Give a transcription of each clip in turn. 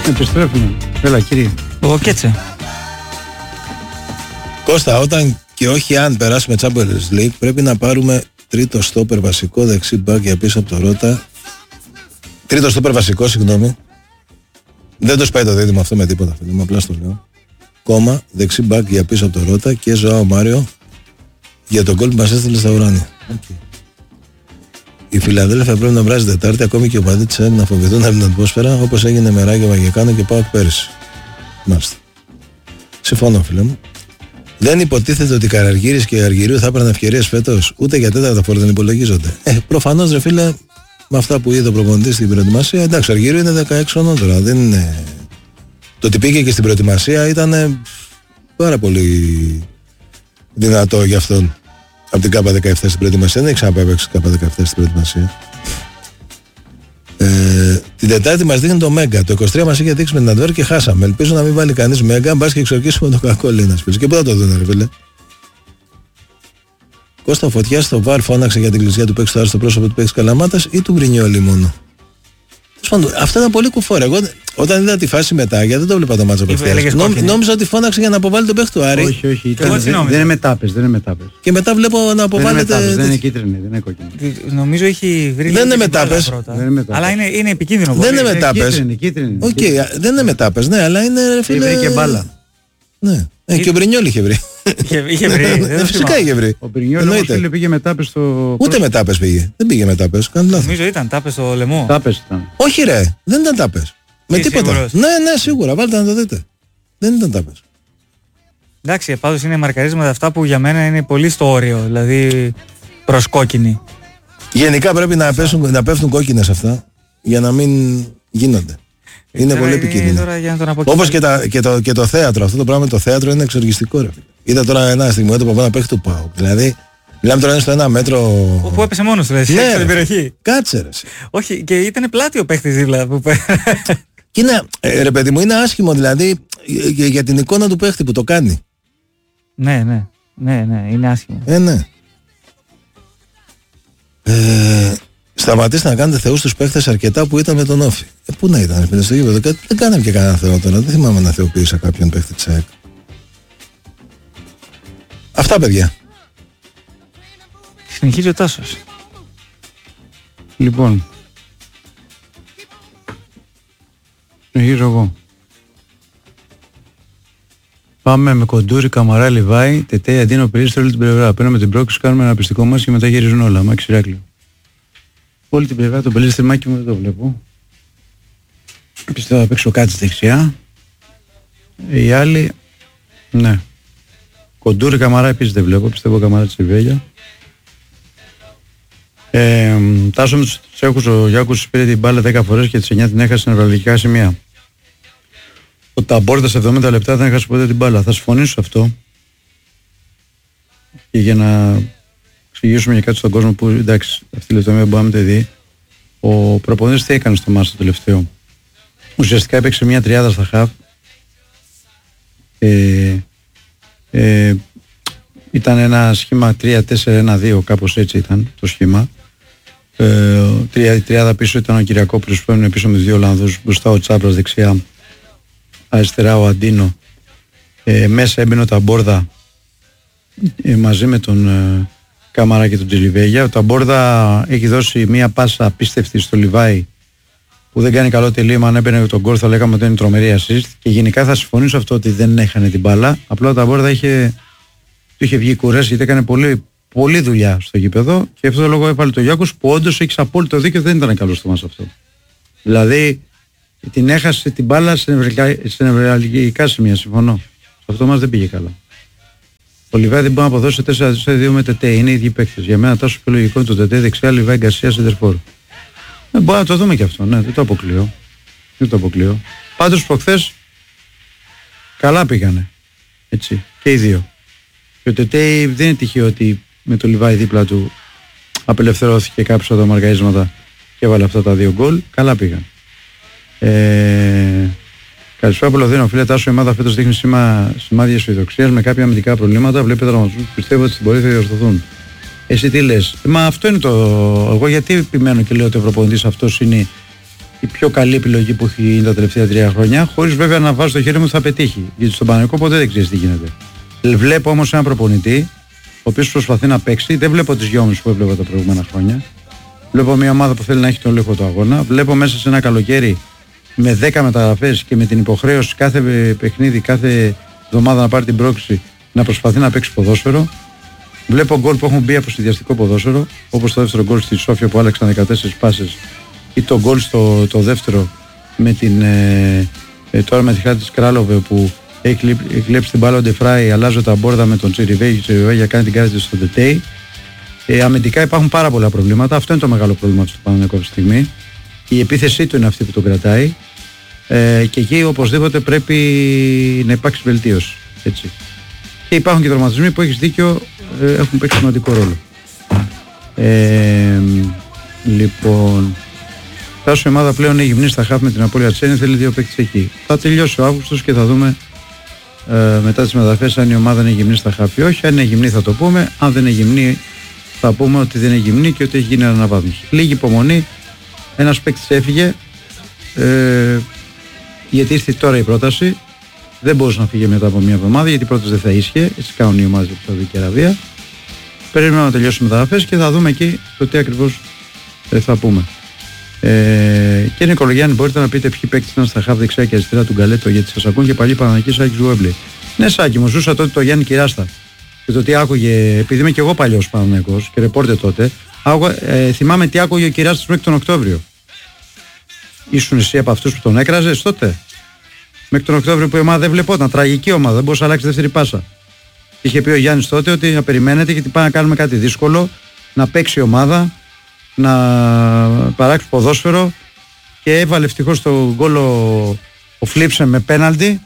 Επιστρέφουμε. Έλα, κύριε. Ο Κέτσε. Κώστα, όταν και όχι αν περάσουμε Champions League, πρέπει να πάρουμε τρίτο στόπερ βασικό, δεξί μπακ για πίσω από το Ρώτα. Τρίτο στόπερ βασικό, συγγνώμη. Δεν το σπάει το δίδυμο αυτό με τίποτα, φίλε μου, απλά στο λέω. Κόμμα, δεξί μπακ για πίσω από το Ρώτα και Ζωάο Μάριο για τον γκολ που μας έστειλε στα ουράνια. Okay. Η Φιλαδέλφια πρέπει να βράζει Τετάρτη, ακόμη και ο παδί της να φοβηθούν από την ατμόσφαιρα, όπως έγινε με Ράγιο Βαγεκάνο και ΠΑΟΚ πέρυσι. Μάλιστα. Συμφωνώ, φίλε μου. Δεν υποτίθεται ότι Καραργύρης και Αργυρίου θα έπαιρναν ευκαιρίες φέτος, ούτε για τέταρτα φορά δεν υπολογίζονται. Προφανώς, ρε φίλε, με αυτά που είδε ο προπονητής στην προετοιμασία, εντάξει, ο Αργυρίου είναι 16 χρονών τώρα. Δεν είναι... Το ότι πήγε και στην προετοιμασία ήταν πάρα πολύ δυνατό για αυτόν. Από την ΚΑΠΑ 17 στην προετοιμασία. Δεν έχει ξαναπέξει ΚΑΠΑ 17 στην προετοιμασία. Την Τετάρτη μας δείχνει το Μέγκα. Το 23 μας είχε δείξει με την Αντβέρ και χάσαμε. Ελπίζω να μην βάλει κανείς Μέγκα, μπας και εξορκίσουμε το κακό, λέει ένας φίλος. Και πού θα το δουν, ρε φίλε. Κώστα, Φωτιά στο ΒΑΡ φώναξε για την κλεισιά του παίξει τώρα στο πρόσωπο του παίξει Καλαμάτας ή του Μπρινιόλι μόνο. Αυτό ήταν πολύ κουφό. Εγώ όταν είδα τη φάση μετά, γιατί δεν το βλέπα το μάτσο απευθείας. Νόμιζα ότι φώναξε για να αποβάλει τον παίχτη του Άρη. Όχι, δεν είναι μετάπες. Και μετά βλέπω να αποβάλλεται. Δεν είναι κίτρινη, δεν είναι κόκκινη. Νομίζω έχει βρει. Δεν είναι μετάπες. Αλλά είναι επικίνδυνο. Δεν είναι μετάπες. Κίτρινη. Οκ, δεν είναι μετάπες, ναι, αλλά είναι. Βρήκε και μπάλα. Ναι. Και ο Μπρινιόλι είχε βρει. Είχε βρει. Φυσικά είχε βρει. Ο Μπρινιόλι πήγε μετάπες στο. Ούτε μετάπες πήγε. Δεν πήγε μετάπες. Νομίζω ήταν τάπες στο λαιμό. Τάπες ήταν. Όχι, ρε, δεν ήταν τάπες. Με τίποτα. Ναι, σίγουρα, βάλτε να το δείτε. Δεν ήταν τάπες. Εντάξει, πάντως είναι μαρκαρίσματα αυτά που για μένα είναι πολύ στο όριο, δηλαδή προς κόκκινη. Γενικά πρέπει να πέφτουν κόκκινες αυτά για να μην γίνονται. Είναι πολύ επικίνδυνο. Όπως και το θέατρο. Αυτό το πράγμα το θέατρο είναι εξοργιστικό, ρε. Είδα τώρα ένα στιγμιότυπο από ένα παίχτη του ΠΑΟΚ. Δηλαδή, μιλάμε τώρα στο 1 μέτρο. Που έπεσε μόνος του, δηλαδή, ναι, στην περιοχή. Κάτσε, ρε. Όχι, και ήταν πλάτη ο παίχτης δίπλα. Και είναι, ρε παιδί μου, είναι άσχημο δηλαδή για την εικόνα του παίχτη που το κάνει. Ναι, είναι άσχημο. Ναι. Σταματήστε να κάνετε θεούς τους παίχτες αρκετά που ήταν με τον Όφη. Πού να ήταν, στο γήπεδο, δεν κάναμε και κανένα θεό τώρα. Δεν θυμάμαι να θεοποίησα κάποιον παίχτη της ΑΕΚ. Αυτά, παιδιά. Συνεχίζει ο Τάσος. Λοιπόν, συνεχίζω εγώ. Πάμε με Κοντούρη, Καμαρά, Λιβάη, Τετέ, Αντίνο, Περίστρο, όλη την πλευρά. Παίρνουμε την πρόκληση, κάνουμε ένα πιστικό μας και μετά γυρίζουν όλα. Μάξι Ηράκλειο. Όλη την πλευρά, τον Πελίστη Μάκη μου δεν το βλέπω. Πιστεύω θα παίξω κάτι δεξιά. Οι άλλοι, ναι. Κοντούρη, Καμαρά επίσης δεν βλέπω. Πιστεύω Καμαρά της Ιβέλια. Τάσο με τους Τσέχους, ο Γιάκους πήρε την μπάλα 10 φορές και τις 9 την έχασε σε νευραλγικά σημεία. Ο Ταμπόρτα σε 70 λεπτά δεν έχασε ποτέ την μπάλα. Θα συμφωνήσω σε αυτό. Και για να εξηγήσουμε για κάτι στον κόσμο που εντάξει, αυτή η λεπτομέρεια μπορεί να μην το δει. Ο προπονητής τι έκανε στο μάτς το τελευταίο. Ουσιαστικά έπαιξε μια τριάδα στα χαφ. Ήταν ένα σχήμα 3-4-1-2, κάπως έτσι ήταν το σχήμα. Η τριάδα πίσω ήταν ο Κυριακόπουλος που έμεινε πίσω με 2 Ολλανδούς, μπροστά ο Τσάπρας, δεξιά αριστερά ο Αντίνο, μέσα έμπαινε ο Ταμπόρδα μαζί με τον Κάμαρα και τον Τζιλιβέγια. Ο Ταμπόρδα έχει δώσει μία πάσα απίστευτη στο Λιβάη που δεν κάνει καλό τελείωμα. Αν έμπαινε τον γκολ θα λέγαμε ότι είναι τρομερή assist, και γενικά θα συμφωνήσω αυτό ότι δεν έχανε την μπάλα. Απλά ο Ταμπόρδα του είχε βγει κουρές γιατί έκανε πολλή δουλειά στο γήπεδο και αυτό το λόγο έβαλε το Γιάκος που όντως έχει απόλυτο δίκιο, δεν ήταν καλό στο μας αυτό. Δηλαδή την έχασε την μπάλα σε νευραλγικά σημεία, συμφωνώ. Σε αυτό μας δεν πήγε καλά. Ο Λιβάη δεν μπορεί να αποδώσει 4-2 με Τετέ, είναι οι ίδιοι παίκτες. Για μένα τόσο πιο λογικό είναι το Τετέ δεξιά, Λιβάη Γκαρσία σεντερφόρ. Μπορεί να το δούμε και αυτό, ναι, δεν το αποκλείω. Πάντως προχθές καλά πήγανε. Έτσι, και οι δύο. Και ο Τετέ δεν είναι τυχαίο ότι με το Λιβάη δίπλα του απελευθερώθηκε κάποιος από τα μαργαρίσματα και έβαλε αυτά τα 2 γκολ. Καλά πήγαν. Καλησπέρα Πολωδίνο, φίλε Τάσο, η ομάδα φέτος δείχνει σημάδια αισιοδοξίας με κάποια αμυντικά προβλήματα. Βλέπει τραυματισμούς που πιστεύω ότι στην πορεία θα διορθωθούν. Εσύ τι λες? Μα αυτό είναι το. Εγώ γιατί επιμένω και λέω ότι ο προπονητής αυτός είναι η πιο καλή επιλογή που έχει γίνει τα τελευταία 3 χρόνια, χωρίς βέβαια να βάζω το χέρι μου ότι θα πετύχει. Γιατί στον Παναθηναϊκό ποτέ δεν ξέρει τι γίνεται. Βλέπω όμως έναν προπονητή, ο οποίος προσπαθεί να παίξει. Δεν βλέπω τις γιόμες που έβλεπα τα προηγούμενα χρόνια. Βλέπω μια ομάδα που θέλει να έχει τον έλεγχο του αγώνα. Βλέπω μέσα σε ένα καλοκαίρι με 10 μεταγραφές και με την υποχρέωση κάθε παιχνίδι, κάθε εβδομάδα να πάρει την πρόκληση να προσπαθεί να παίξει ποδόσφαιρο. Βλέπω γκολ που έχουν μπει από συνδυαστικό ποδόσφαιρο, όπως το δεύτερο γκολ στη Σόφια που άλλαξαν 14 πάσες, ή το γκολ το δεύτερο με την, τώρα με τη χάρη της Κράλοβε που έχει κλέψει την μπάλα ο Ντεφράι, αλλάζω τα μπόρδα με τον Τσιριβέγη, για κάνει την κάθετη στο Ντετέι. Αμυντικά υπάρχουν πάρα πολλά προβλήματα. Αυτό είναι το μεγάλο πρόβλημα του Παναθηναϊκού αυτή τη στιγμή. Η επίθεσή του είναι αυτή που τον κρατάει. Και εκεί οπωσδήποτε πρέπει να υπάρξει βελτίωση. Έτσι. Και υπάρχουν και τραυματισμοί που έχεις δίκιο, έχουν παίξει σημαντικό ρόλο. Λοιπόν, φτάσω η ομάδα πλέον είναι γυμνή στα χαφ με την Απόλλωνα Τσένη, θέλει 2 παίκτες εκεί. Θα τελειώσει ο Αύγουστος και θα δούμε μετά τις μεταγραφές αν η ομάδα είναι γυμνή στα χαφ ή όχι. Αν είναι γυμνή θα το πούμε, αν δεν είναι γυμνή θα πούμε ότι δεν είναι γυμνή και ότι έχει γίνει αναβάθμιση. Λίγη υπομονή, ένας παίκτης έφυγε, γιατί ήρθε τώρα η πρόταση. Δεν μπορούσε να φύγει μετά από μια εβδομάδα γιατί η πρόταση δεν θα ίσχυε. Έτσι κάνουν οι ομάδες από τη Σαουδική Αραβία. Περιμένουμε να τελειώσουμε μεταγραφές και θα δούμε εκεί το τι ακριβώς θα πούμε. Και Νικολογιάννη, μπορείτε να πείτε ποιοι παίκτες ήταν στα χαφ δεξιά και αριστερά του Γκαλέτο, γιατί σας ακούν και παλιοί Παναθηναϊκοί Σάκης Γουέμπλε. Ναι, Σάκη μου, ζούσα τότε το Γιάννη Κυράστα. Και το τι άκουγε, επειδή είμαι και εγώ παλιός Παναθηναϊκός και ρεπόρτερ τότε, θυμάμαι τι άκουγε ο Κυράστας μέχρι τον Οκτώβριο. Ήσουν εσύ από αυτούς που τον έκραζες τότε? Μέχρι τον Οκτώβριο που η ομάδα δεν βλεπόταν. Τραγική ομάδα, δεν μπορούσε να αλλάξει δεύτερη πάσα. Είχε πει ο Γιάννης τότε ότι να περιμένετε γιατί πάμε να κάνουμε κάτι δύσκολο, να παίξει η ομάδα, να παράξει ποδόσφαιρο, και έβαλε ευτυχώς το γκολ ο Φλίψε με πέναλτι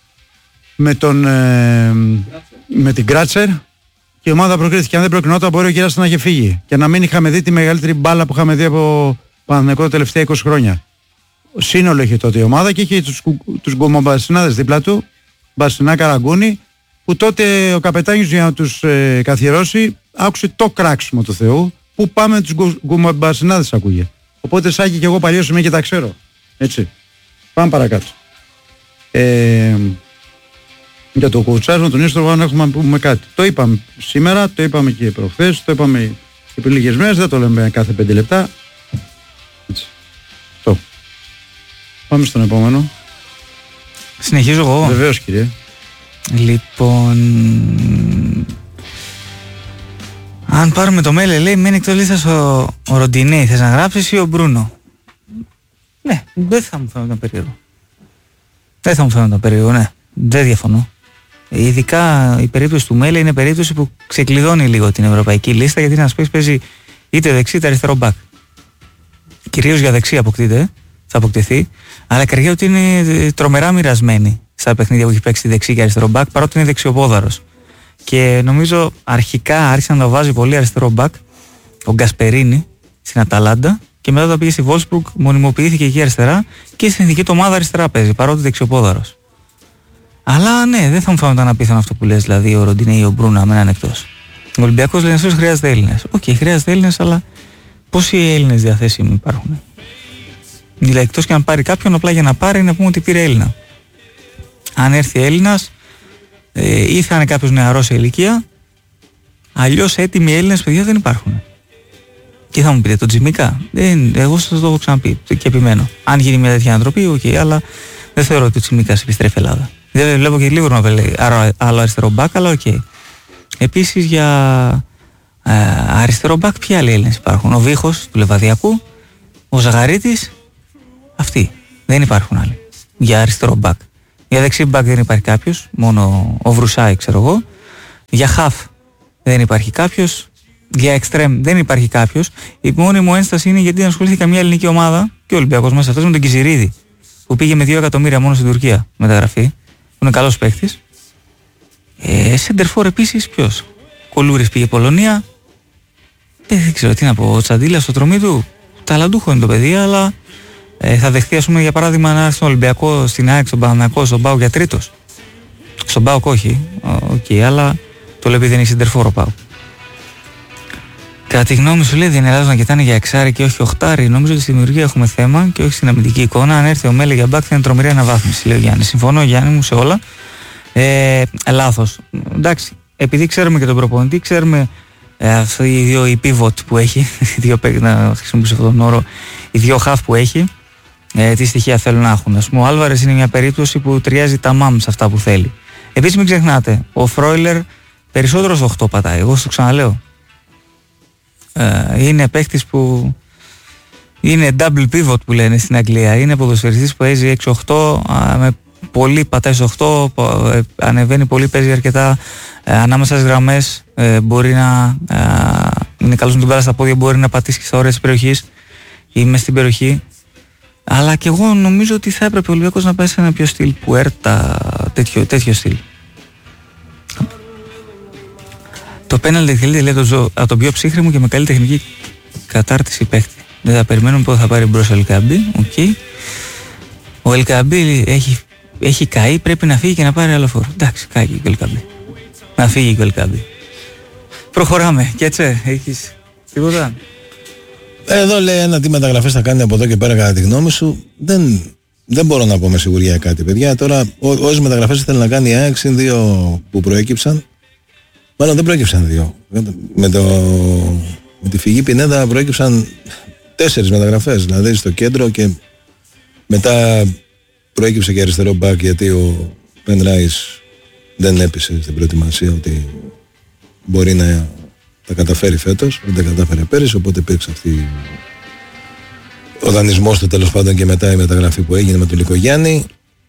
με την Κράτσερ και η ομάδα προκρίθηκε. Αν δεν προκρινόταν μπορεί ο Κυράστας να είχε φύγει και να μην είχαμε δει τη μεγαλύτερη μπάλα που είχαμε δει από Παναθηναϊκό τα τελευταία 20 χρόνια. Σύνολο είχε τότε η ομάδα και είχε τους γκομομπασινάδες δίπλα του, Μπασινά, Καραγκούνη, που τότε ο καπετάνιος για να τους καθιερώσει άκουσε το κράξιμο του Θεού, που πάμε τους γκομομπασινάδες ακούγε. Οπότε Σάκη και εγώ παλιός είμαι και τα ξέρω. Έτσι. Πάμε παρακάτω. Για το κουτσάρισμα τον Ίστρο αν έχουμε να πούμε κάτι. Το είπαμε σήμερα, το είπαμε και προχθές, το είπαμε και πριν λίγες μέρες, δεν το λέμε κάθε 5 λεπτά. Έτσι. Το. Πάμε στον επόμενο. Συνεχίζω εγώ. Βεβαίως, κύριε. Λοιπόν, αν πάρουμε το mail, λέει μένει εκτός λίστας ο Ροντινέη. Θες να γράψεις ή ο Μπρούνο? Ναι, δεν θα μου φαίνονταν περίεργο. Δεν θα μου φαίνονταν περίεργο, ναι. Δεν διαφωνώ. Ειδικά η περίπτωση του Μέλε είναι περίπτωση που ξεκλειδώνει λίγο την ευρωπαϊκή λίστα, γιατί ένας παίκτης παίζει είτε δεξί είτε αριστερό μπακ. Κυρίως για δεξί θα αποκτηθεί, αλλά η καριέρα του είναι τρομερά μοιρασμένη στα παιχνίδια που έχει παίξει δεξί και αριστερό μπακ, παρότι είναι δεξιοπόδαρος. Και νομίζω αρχικά άρχισε να το βάζει πολύ αριστερό μπακ ο Γκασπερίνη στην Αταλάντα, και μετά το πήγε στη Wolfsburg, μονιμοποιήθηκε εκεί αριστερά και στην εθνική του ομάδα αριστερά παίζει, παρότι δεξιοπόδαρος. Αλλά ναι, δεν θα μου φαίνονταν απίθανο αυτό που λες, δηλαδή ο Ροντινέη ή ο Μπρούνα με έναν εκτός. Ο Ολυμπιακός λέει ότι χρειάζεται Έλληνες. Οκ, χρειάζεται Έλληνες, αλλά πόσοι Έλληνες διαθέσιμοι υπάρχουν? Δηλαδή, εκτός και αν πάρει κάποιον, απλά για να πάρει να πούμε ότι πήρε Έλληνα. Αν έρθει Έλληνας, ή θα είναι κάποιος νεαρός σε ηλικία, αλλιώς έτοιμοι Έλληνες παιδιά δεν υπάρχουν. Και θα μου πείτε, τον Τζιμίκα, εγώ σας το έχω ξαναπεί και επιμένω. Αν γίνει μια τέτοια ανατροπή, οκ, αλλά δεν θεωρώ ότι ο Τζιμίκας επιστρέφει Ελλάδα. Δεν βλέπω και λίγο να λέει άλλο αριστερό μπακ, αλλά οκ. Επίσης για αριστερό μπακ, ποιοι άλλοι Έλληνες υπάρχουν? Ο Βίχος του Λεβαδιακού, ο Ζαγαρίτης, αυτοί. Δεν υπάρχουν άλλοι για αριστερό μπακ. Για δεξί μπακ δεν υπάρχει κάποιος, μόνο ο Βρουσάη ξέρω εγώ. Για χαφ δεν υπάρχει κάποιος. Για εξτρέμ δεν υπάρχει κάποιος. Η μόνη μου ένσταση είναι γιατί ασχολήθηκε καμία ελληνική ομάδα και ο Ολυμπιακός μέσα αυτός με τον Κιζιρίδη, που πήγε με 2 εκατομμύρια μόνο στην Τουρκία μεταγραφή, που είναι καλός παίχτης. Σεντερφόρ επίσης ποιος? Κολούρης πήγε Πολωνία. Δεν ξέρω τι να πω. Ο Τσαντίλας στο τρομί του, ταλαντούχο είναι το παιδί, αλλά θα δεχτεί, ας πούμε, για παράδειγμα, να έρθει στον Ολυμπιακό, στην ΑΕΚ, στον Παναθηναϊκό, στον ΠΑΟΚ για τρίτος. Στον ΠΑΟΚ όχι, αλλά το λέει δεν έχει σεντερφόρ ο ΠΑΟΚ. Κατά τη γνώμη σου, λέει, Διενελάζω να κοιτάνε για εξάρι και όχι οχτάρι. Νομίζω ότι στη δημιουργία έχουμε θέμα και όχι στην αμυντική εικόνα. Αν έρθει ο Μέλε για μπακ θα είναι τρομερή αναβάθμιση, λέει ο Γιάννης. Συμφωνώ, Γιάννη μου, σε όλα. Λάθος. Εντάξει, επειδή ξέρουμε και τον προπονητή, ξέρουμε αυτοί οι δύο pivot που έχει, να χρησιμοποιήσω αυτόν τον όρο, οι δύο half που έχει, τι στοιχεία θέλουν να έχουν. Ας πούμε, ο Άλβαρες είναι μια περίπτωση που ταιριάζει τα μάμ σε αυτά που θέλει. Επίσης, μην ξεχνάτε, ο Φρόιλερ περισσότερο στο 8 πατάει. Εγώ στο ξαναλέω. Είναι παίχτης που είναι double pivot που λένε στην Αγγλία. Είναι ποδοσφαιριστής που παίζει 6-8, με πολύ πατάει στο 8, ανεβαίνει πολύ, παίζει αρκετά ανάμεσα στις γραμμές, μπορεί να είναι καλός με την μπάλα στα πόδια, μπορεί να πατήσει και στα όρια της περιοχής ή μες στην περιοχή. Αλλά και εγώ νομίζω ότι θα έπρεπε ο Ολυμπιακός να πάει σε ένα πιο στυλ Πουέρτα, τέτοιο στυλ. Το πέναλτι θέλει, λέει, από τον πιο ψύχρεμο και με καλή τεχνική κατάρτιση παίχτη. Δεν θα περιμένουμε πότε θα πάρει μπρος ο Ελκαμπή. Okay. Ο Ελκαμπή έχει καεί, πρέπει να φύγει και να πάρει άλλο φόρο. Εντάξει, κάει και ο Ελκαμπή. Να φύγει και ο Ελκαμπή. Προχωράμε. Και έτσι, έχεις τίποτα? Εδώ λέει ένα τι μεταγραφές θα κάνει από εδώ και πέρα κατά τη γνώμη σου. Δεν μπορώ να πω με σιγουριά κάτι, παιδιά. Τώρα, όσες μεταγραφές θέλει να κάνει η ΑΕΚ, είναι δύο που προέκυψαν. Μάλλον δεν προέκυψαν δύο. Με τη φυγή Πινέδα προέκυψαν 4 μεταγραφές. Δηλαδή στο κέντρο, και μετά προέκυψε και αριστερό μπακ, γιατί ο Πεν Ράις δεν έπεισε στην προετοιμασία ότι μπορεί να τα καταφέρει φέτος. Δεν τα κατάφερε πέρυσι, οπότε υπήρξε αυτή ο δανεισμός του, τέλος πάντων, και μετά η μεταγραφή που έγινε με τον Λικογιάννη.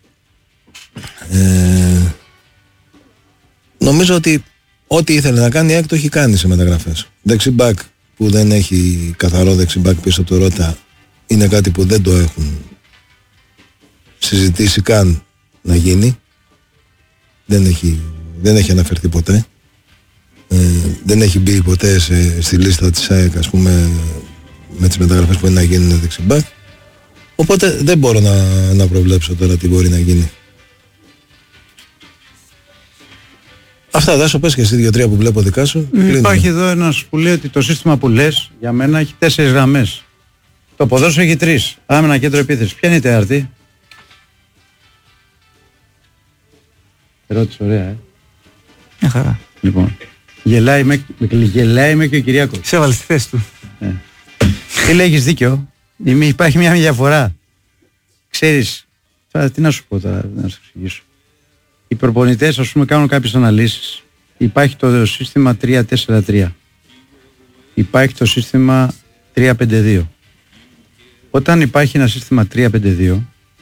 Νομίζω ότι ό,τι ήθελε να κάνει η ΑΕΚ το έχει κάνει σε μεταγραφές. Δεξιμπάκ που δεν έχει καθαρό δεξιμπάκ πίσω από το Ρώτα είναι κάτι που δεν το έχουν συζητήσει καν να γίνει. Δεν έχει αναφερθεί ποτέ. Δεν έχει μπει ποτέ στη λίστα της ΑΕΚ, ας πούμε, με τις μεταγραφές που είναι να γίνουν δεξιμπάκ. Οπότε δεν μπορώ να προβλέψω τώρα τι μπορεί να γίνει. Αυτά, Δάσο, πες και εσύ 2-3 που βλέπω δικά σου. Υπάρχει εδώ ένας που λέει ότι το σύστημα που λες για μένα έχει 4 γραμμές. Το ποδόσφαιρο έχει 3. Άμυνα, κέντρο, επίθεση. Ποια είναι η τέταρτη? Ερώτηση ωραία, Μια χαρά. Λοιπόν, γελάει με και ο Κυριάκος. Σε έβαλε στη θέση του. Τι λέει, έχεις δίκιο. Υπάρχει μια διαφορά. Ξέρεις, τι να σου πω τώρα, να σου εξηγήσω. Οι προπονητές, ας πούμε, κάνουν κάποιες αναλύσεις. Υπάρχει το σύστημα 3-4-3. Υπάρχει το σύστημα 3-5-2. Όταν υπάρχει ένα σύστημα 3-5-2,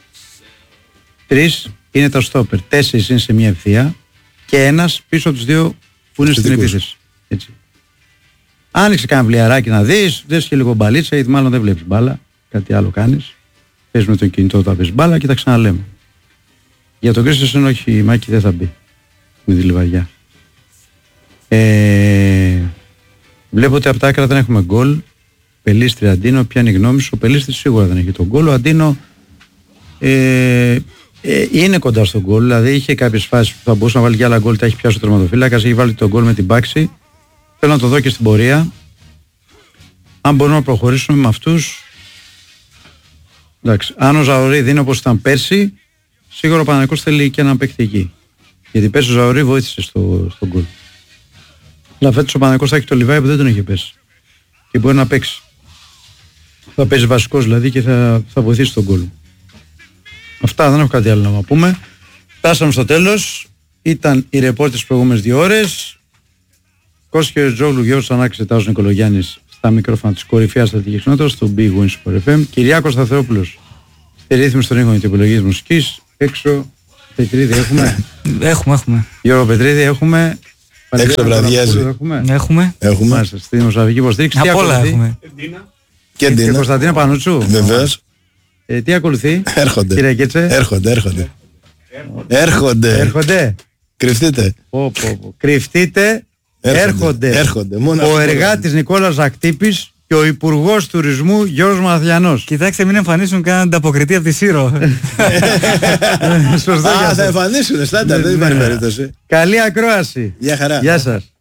3 είναι τα στόπερ, 4 είναι σε μια ευθεία και ένας πίσω από τους δύο που είναι στην επίθεση. Έτσι. Άνοιξε κανένα βλιαράκι να δεις, δες και λίγο μπαλίτσα, γιατί μάλλον δεν βλέπεις μπάλα, κάτι άλλο κάνεις. Πες με το κινητό όταν πες μπάλα και τα ξαναλέμε. Για τον Κρίστοσεν όχι, η Μάκη δεν θα μπει με τη Λιβαριά. Βλέπω ότι από τα άκρα δεν έχουμε γκολ. Πελίστρη, Αντίνο, ποια είναι η γνώμη σου? Ο Πελίστρη σίγουρα δεν έχει τον γκολ. Ο Αντίνο είναι κοντά στον γκολ, δηλαδή είχε κάποιες φάσεις που θα μπορούσε να βάλει και άλλα γκολ, τα έχει πιάσει ο τερματοφύλακας, έχει βάλει τον γκολ με την πάξη. Θέλω να το δω και στην πορεία. Αν μπορούμε να προχωρήσουμε με αυτούς. Εντάξει, αν ο Ζαωρί δεν είναι όπως ήταν πέρσι, σίγουρα ο Παναθηναϊκός θέλει και έναν παίκτη εκεί. Γιατί πέρσι ο Ζαωρί βοήθησε στον γκολ. Αλλά φέτος ο Παναθηναϊκός θα έχει το Λιβάι που δεν τον είχε πέσει. Και μπορεί να παίξει. Θα παίζει βασικός δηλαδή και θα βοηθήσει τον γκολ. Αυτά, δεν έχω κάτι άλλο να πούμε. Φτάσαμε στο τέλος. Ήταν οι ρεπόρτες τις προηγούμενες 2 ώρες. Κώστας και Τζόγλου, Γιώργος Ανάκης, Τάσος Νικολογιάννης στα μικρόφωνα της κορυφαίας στρατηγικής νότας, στο Big Win Sport FM. Κυριάκος Σταθερόπουλος στη ρύθμιση των ήχων και τυπολογίας μουσικής. Έξω, Πετρίδη έχουμε. Έχουμε. Γιώργο Πετρίδη έχουμε. Έξω βραδιάζει. Έχουμε. Μάλιστα, στη δημοσιογραφική υποστήριξη. Απ' όλα έχουμε. Και Και Κωνσταντίνα Πανούτσου. Βεβαίως. Τι ακολουθεί? Έρχονται. Κύριε Κέτσε. Έρχονται. Κρυφτείτε. Κρυφτείτε. Έρχονται. Ο εργάτης Νικόλας Ζακτύπης και ο Υπουργός Τουρισμού Γιώργος Μαθιανός. Κοιτάξτε, μην εμφανίσουν καν ανταποκριτή από τη Σύρο. Θα εμφανίσουν, στάντα, δεν υπάρχει περίπτωση. Καλή ακρόαση. Γεια χαρά. Γεια σας.